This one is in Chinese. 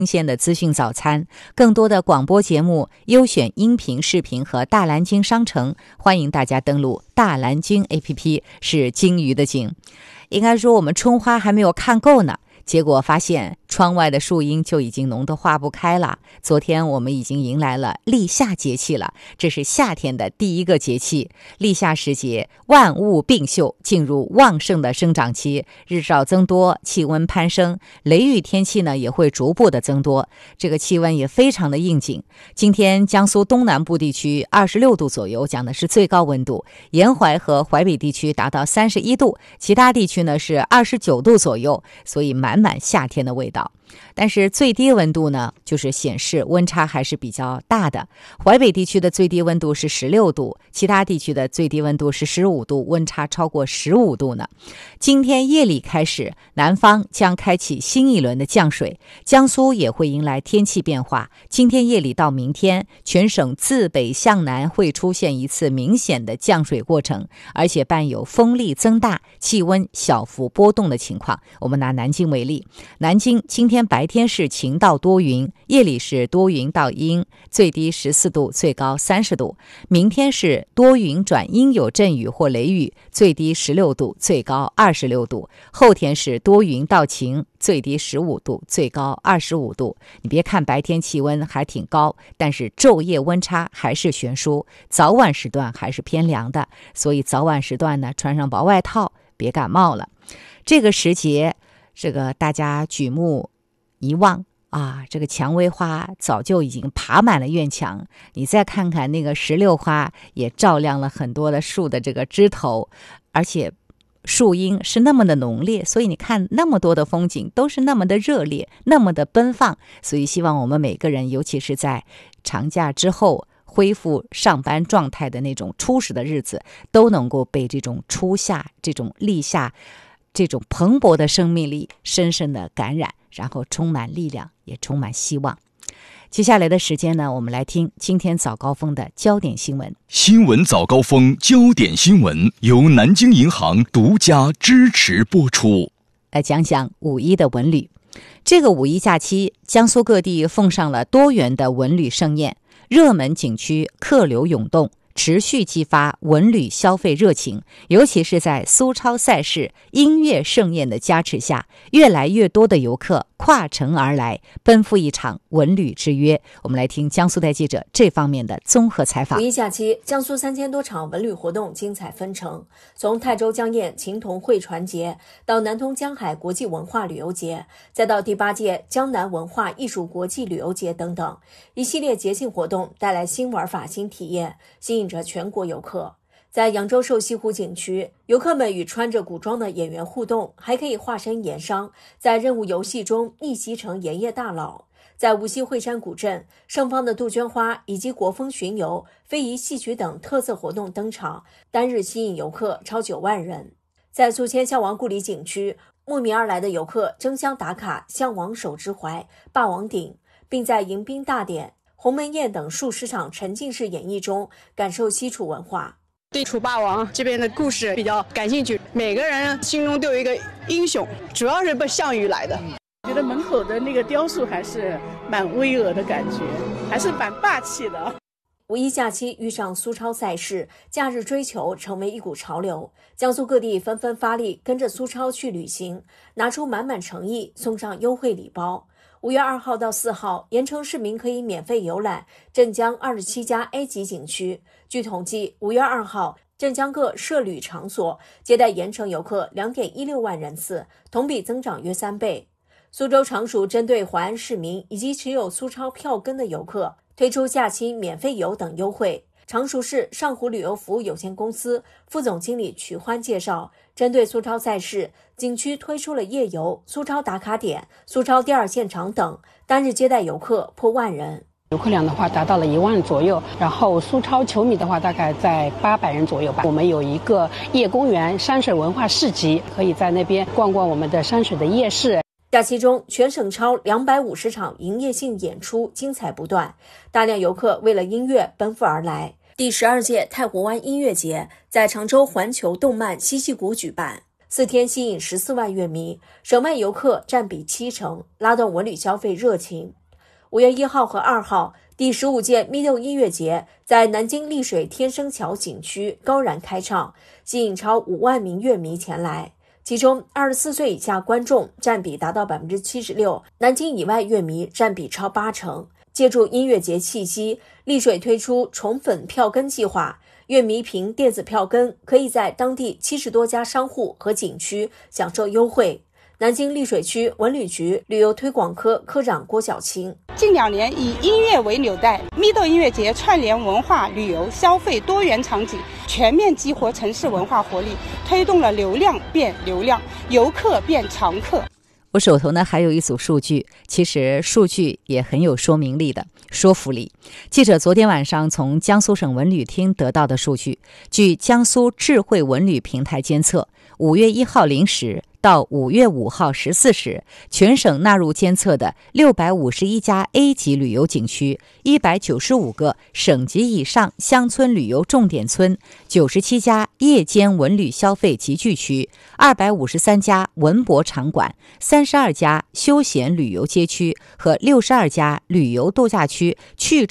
新鲜的资讯早餐，更多的广播节目、优选音频、视频和大蓝鲸商城，欢迎大家登录大蓝鲸 APP， 是鲸鱼的鲸。应该说我们春花还没有看够呢，结果发现窗外的树荫就已经浓得化不开了。昨天我们已经迎来了立夏节气了，这是夏天的第一个节气。立夏时节，万物并秀，进入旺盛的生长期，日照增多，气温攀升，雷雨天气呢也会逐步的增多，这个气温也非常的应景。今天江苏东南部地区26度左右，讲的是最高温度，沿淮和淮北地区达到31度，其他地区呢是29度左右，所以满满夏天的味道。但是最低温度呢，就是显示温差还是比较大的。淮北地区的最低温度是16度，其他地区的最低温度是15度，温差超过15度呢。今天夜里开始，南方将开启新一轮的降水，江苏也会迎来天气变化。今天夜里到明天，全省自北向南会出现一次明显的降水过程，而且伴有风力增大、气温小幅波动的情况。我们拿南京为例，南京今天白天是晴到多云，夜里是多云到阴，最低14度，最高30度。明天是多云转阴有阵雨或雷雨，最低16度，最高26度。后天是多云到晴，最低15度，最高25度。你别看白天气温还挺高，但是昼夜温差还是悬殊，早晚时段还是偏凉的，所以早晚时段呢，穿上薄外套，别感冒了。这个时节，这个大家举目一望啊，这个蔷薇花早就已经爬满了院墙，你再看看那个石榴花，也照亮了很多的树的这个枝头，而且树荫是那么的浓烈，所以你看那么多的风景都是那么的热烈，那么的奔放。所以希望我们每个人，尤其是在长假之后恢复上班状态的那种初始的日子，都能够被这种初夏、这种立夏、这种蓬勃的生命力深深的感染，然后充满力量，也充满希望。接下来的时间呢，我们来听今天早高峰的焦点新闻。 新闻早高峰焦点新闻由南京银行独家支持播出。 来讲讲五一的文旅。这个五一假期，江苏各地奉上了多元的文旅盛宴，热门景区客流涌动，持续激发文旅消费热情，尤其是在苏超赛事、音乐盛宴的加持下，越来越多的游客跨城而来，奔赴一场文旅之约。我们来听江苏台记者这方面的综合采访。 五一假期，江苏3000多场文旅活动精彩纷呈，从泰州江堰琴童汇船节到南通江海国际文化旅游节，再到第8届江南文化艺术国际旅游节等等，一系列节庆活动带来新玩法、新体验，吸引着全国游客。在扬州瘦西湖景区，游客们与穿着古装的演员互动，还可以化身盐商，在任务游戏中逆袭成盐业大佬。在无锡惠山古镇，盛放的杜鹃花以及国风巡游、非遗戏曲等特色活动登场，单日吸引游客超9万人。在宿迁孝王故里景区，慕名而来的游客争相打卡项王手之怀、霸王顶，并在迎宾大典、鸿门宴等数十场沉浸式演绎中感受西楚文化。 对楚霸王这边的故事比较感兴趣，每个人心中都有一个英雄，主要是奔项羽来的。 觉得门口的那个雕塑还是蛮巍峨的感觉，还是蛮霸气的。 五一假期遇上苏超赛事，假日追求成为一股潮流，江苏各地纷纷发力，跟着苏超去旅行，拿出满满诚意，送上优惠礼包。5月2号到4号，盐城市民可以免费游览镇江27家 A 级景区。据统计，5月2号，镇江各涉旅场所接待盐城游客 2.16 万人次，同比增长约3倍。苏州常熟针对淮安市民以及持有苏超票根的游客，推出假期免费游等优惠。常熟市上湖旅游服务有限公司副总经理瞿欢介绍，针对苏超赛事，景区推出了夜游、苏超打卡点、苏超第二现场等，单日接待游客破万人。 游客量的话达到了1万左右，然后苏超球迷的话大概在800人左右吧。我们有一个夜公园山水文化市集，可以在那边逛逛我们的山水的夜市。 假期中，全省超250场营业性演出精彩不断，大量游客为了音乐奔赴而来。第12届太湖湾音乐节在常州环球动漫西戏谷举办， 4天吸引14万乐迷，省外游客占比70%，拉动文旅消费热情。5月1号和2号，第15届 MIDO 音乐节在南京丽水天生桥景区高燃开唱，吸引超5万名乐迷前来。其中24岁以下观众占比达到 76%， 南京以外乐迷占比超80%。借助音乐节气息，丽水推出宠粉票根计划，乐迷凭电子票根可以在当地70多家商户和景区享受优惠。南京丽水区文旅局旅游推广科科长郭晓清： 近2年以音乐为纽带，MIDO 音乐节串联文化、旅游、消费多元场景，全面激活城市文化活力，推动了流量变流量，游客变常客。 我手头呢还有一组数据，其实数据也很有说明力的说服力。记者昨天晚上从江苏省文旅厅得到的数据，据江苏智慧文旅平台监测，5月1号0时到5月5号14时，全省纳入监测的651家 A 级旅游景区，195个省级以上乡村旅游重点村，97家夜间文旅消费集聚区，253家文博场馆，32家休闲旅游街区和62家旅游度假区去